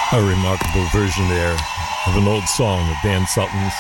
A remarkable version there of an old song of Dan Sultan's,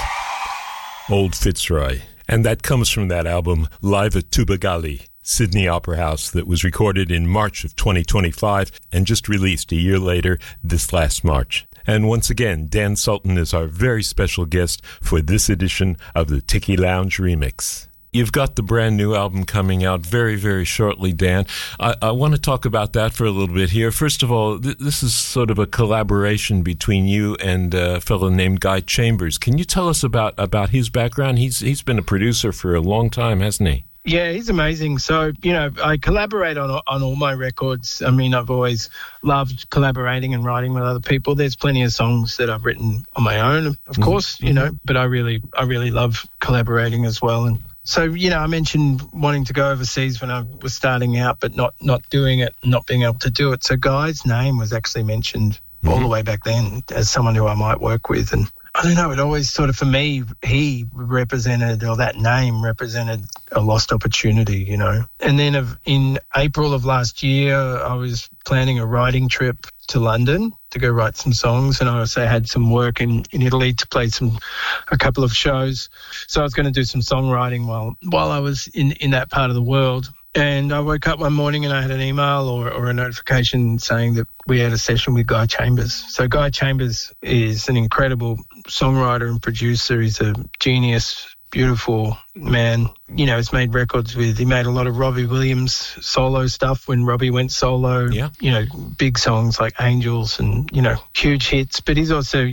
Old Fitzroy. And that comes from that album, Live at Tubagali, Sydney Opera House, that was recorded in March of 2025 and just released a year later this last March. And once again, Dan Sultan is our very special guest for this edition of the Tiki Lounge Remix. You've got the brand new album coming out very, very shortly, Dan. I want to talk about that for a little bit here. First of all, this is sort of a collaboration between you and a fellow named Guy Chambers. Can you tell us about his background? He's been a producer for a long time, hasn't he? Yeah, he's amazing. So, I collaborate on all my records. I mean, I've always loved collaborating and writing with other people. There's plenty of songs that I've written on my own, of course, but I really love collaborating as well. And so, I mentioned wanting to go overseas when I was starting out, but not doing it, not being able to do it. So Guy's name was actually mentioned all the way back then as someone who I might work with. And I don't know, it always sort of, for me, he represented, or that name represented a lost opportunity, And then in April of last year, I was planning a writing trip to London to go write some songs, and I also had some work in Italy to play a couple of shows. So I was going to do some songwriting while I was in that part of the world. And I woke up one morning and I had an email or a notification saying that we had a session with Guy Chambers. So Guy Chambers is an incredible songwriter and producer. He's a genius, beautiful man. He's made records he made a lot of Robbie Williams solo stuff when Robbie went solo. Yeah. Big songs like Angels and, huge hits. But he's also,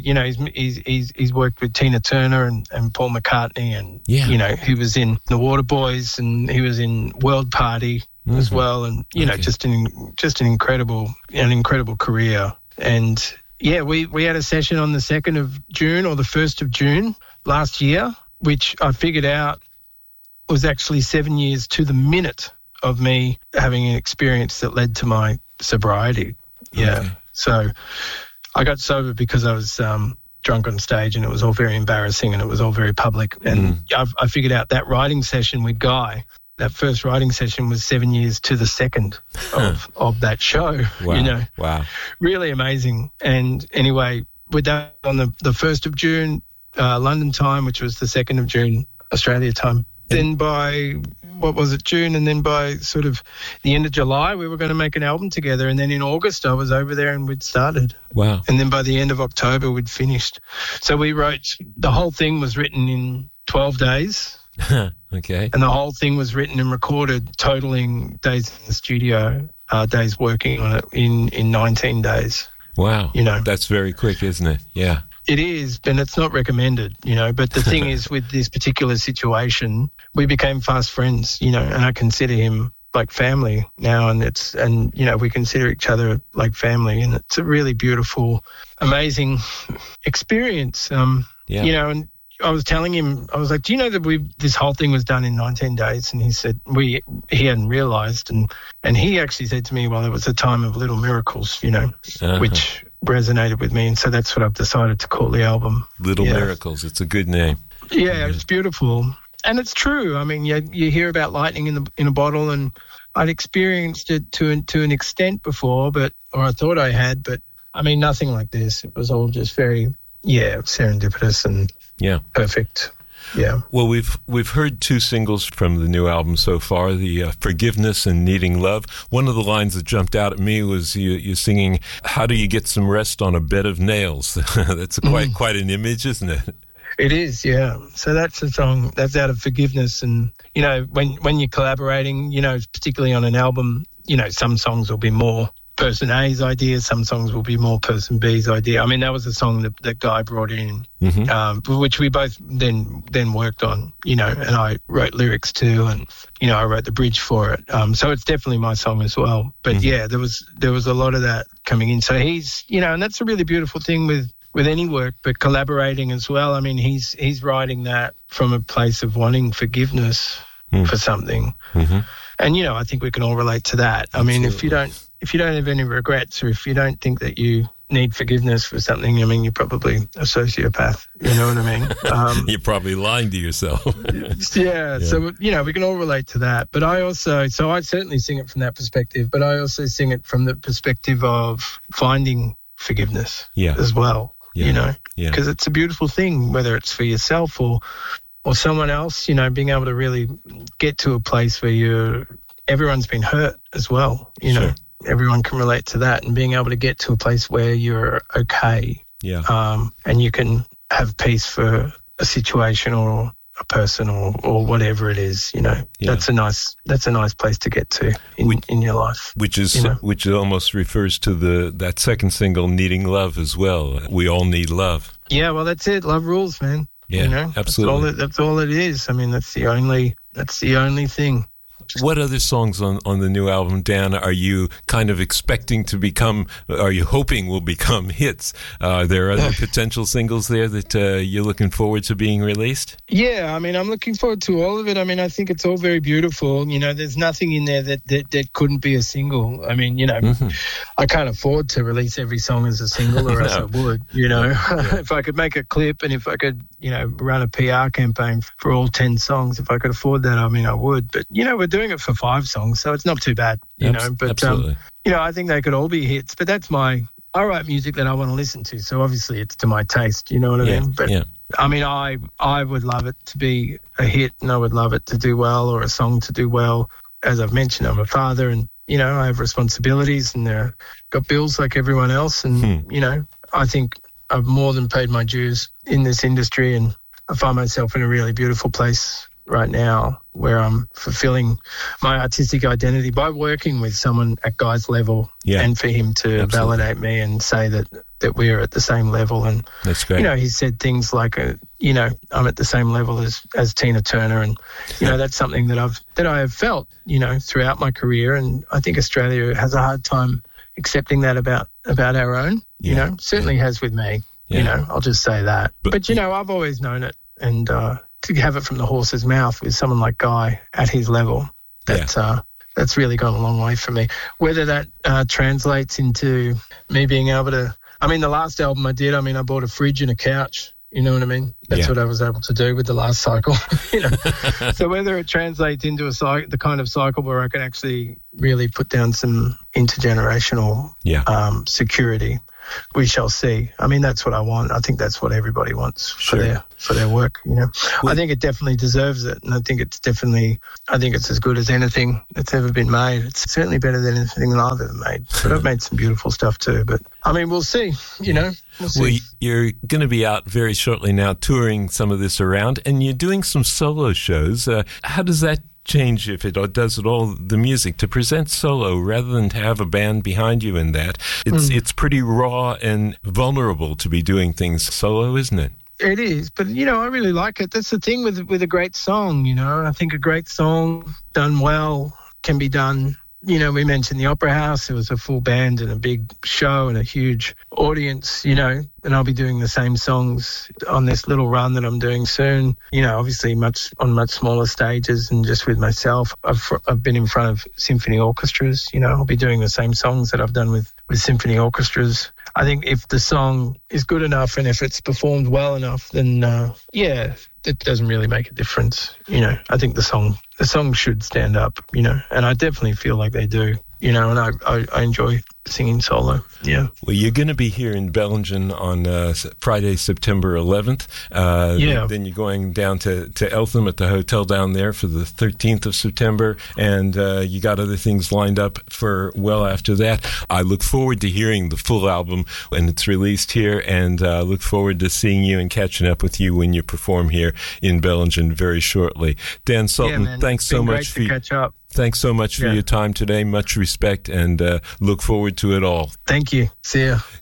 he's worked with Tina Turner and Paul McCartney and, he was in The Waterboys and he was in World Party as well. And, just an incredible career. And yeah, we had a session on the 2nd of June or the 1st of June last year, which I figured out was actually 7 years to the minute of me having an experience that led to my sobriety. Yeah. Okay. So I got sober because I was drunk on stage and it was all very embarrassing and it was all very public. And I figured out that writing session with Guy, that first writing session was 7 years to the second of that show. Wow. Wow. Really amazing. And anyway, with that on the 1st of June, London time, which was the 2nd of June, Australia time. Then by, June, and then by sort of the end of July, we were going to make an album together. And then in August, I was over there and we'd started. Wow. And then by the end of October, we'd finished. So the whole thing was written in 12 days. Okay. And the whole thing was written and recorded, totaling days in the studio, days working on it in 19 days. Wow. That's very quick, isn't it? Yeah. It is, and it's not recommended, but the thing is, with this particular situation, we became fast friends, and I consider him like family now, and we consider each other like family, and it's a really beautiful, amazing experience. And I was telling him, I was like, do you know that this whole thing was done in 19 days? And he said he hadn't realised, and he actually said to me, well, it was a time of little miracles, which resonated with me, and so that's what I've decided to call the album. Little Miracles. It's a good name. Yeah, it's beautiful, and it's true. I mean, you hear about lightning in a bottle, and I'd experienced it to an extent before, or I thought I had, but I mean, nothing like this. It was all just very serendipitous and perfect. Yeah. Well, we've heard two singles from the new album so far, the Forgiveness and Needing Love. One of the lines that jumped out at me was you singing, how do you get some rest on a bed of nails? That's quite an image, isn't it? It is, yeah. So that's a song that's out of forgiveness. And, when you're collaborating, particularly on an album, some songs will be more person A's idea, some songs will be more person B's idea. I mean, that was a song that Guy brought in, which we both then worked on, and I wrote lyrics to, and, I wrote the bridge for it. So it's definitely my song as well. But yeah, there was a lot of that coming in. So he's, and that's a really beautiful thing with any work, but collaborating as well. I mean, he's writing that from a place of wanting forgiveness for something. And, I think we can all relate to that. I mean, if you don't have any regrets, or if you don't think that you need forgiveness for something, I mean, you're probably a sociopath. You know what I mean? You're probably lying to yourself. Yeah. So, we can all relate to that. But I certainly sing it from that perspective, but I also sing it from the perspective of finding forgiveness as well, you know, because it's a beautiful thing, whether it's for yourself or someone else, you know, being able to really get to a place where everyone's been hurt as well, you know, everyone can relate to that, and being able to get to a place where you're okay. And you can have peace for a situation or a person or whatever it is, you know. That's a nice place to get to in your life. Which almost refers to that second single, Needing Love, as well. We all need love. Yeah, well, that's it. Love rules, man. Yeah, you know? absolutely. That's all it is. I mean, that's the only thing. What other songs on the new album, Dan, are you kind of expecting to become, are you hoping will become hits? Are there other potential singles there that you're looking forward to being released? Yeah, I mean, I'm looking forward to all of it. I mean, I think it's all very beautiful. You know, there's nothing in there that couldn't be a single. I mean, you know, I can't afford to release every song as a single, or else I would, you know. If I could make a clip and if I could, you know, run a PR campaign for all 10 songs, if I could afford that, I mean, I would. But, you know, we're doing it for 5 songs, so it's not too bad, you know. But you know, I think they could all be hits. But I write music that I want to listen to, so obviously it's to my taste. You know what I mean? But I mean, I would love it to be a hit, and I would love it to do well, or a song to do well. As I've mentioned, I'm a father, and you know, I have responsibilities, and I've got bills like everyone else, and you know, I think I've more than paid my dues in this industry, and I find myself in a really beautiful place right now where I'm fulfilling my artistic identity by working with someone at Guy's level, and for him to validate me and say that we're at the same level. And that's great. You know, he said things like, you know, I'm at the same level as Tina Turner, and you know, that's something that I have felt, you know, throughout my career, and I think Australia has a hard time accepting that about our own. You know, certainly has with me. You know, I'll just say that. But you know, I've always known it, and to have it from the horse's mouth with someone like Guy at his level, that's really gone a long way for me. Whether that translates into me being able to, I mean, the last album I did, I mean, I bought a fridge and a couch. You know what I mean? That's what I was able to do with the last cycle. You know, so whether it translates into the kind of cycle where I can actually really put down some intergenerational security, we shall see. I mean, that's what I want. I think that's what everybody wants for their work, you know. I think it definitely deserves it, and I think it's as good as anything that's ever been made. It's certainly better than anything that I've ever made. But I've made some beautiful stuff too. But I mean, we'll see, you know. We'll see. Well, you're going to be out very shortly now touring some of this around, and you're doing some solo shows. How does that change, if it does at all, the music to present solo rather than to have a band behind you in that? It's pretty raw and vulnerable to be doing things solo, isn't it? It is, but you know, I really like it. That's the thing with a great song, you know. I think a great song done well can be done. You know, we mentioned the Opera House. It was a full band and a big show and a huge audience, you know, and I'll be doing the same songs on this little run that I'm doing soon. You know, obviously on much smaller stages and just with myself. I've been in front of symphony orchestras, you know. I'll be doing the same songs that I've done with symphony orchestras. I think if the song is good enough and if it's performed well enough, then it doesn't really make a difference. You know, I think the song should stand up, you know, and I definitely feel like they do, you know, and I enjoy singing solo. Yeah. Well, you're going to be here in Bellingen on Friday, September 11th. Then you're going down to Eltham at the hotel down there for the 13th of September, and you got other things lined up for well after that. I look forward to hearing the full album when it's released here, and look forward to seeing you and catching up with you when you perform here in Bellingen very shortly. Dan Sultan, thanks so much for catch up. Thanks so much for your time today. Much respect, and look forward to it all. Thank you. See ya.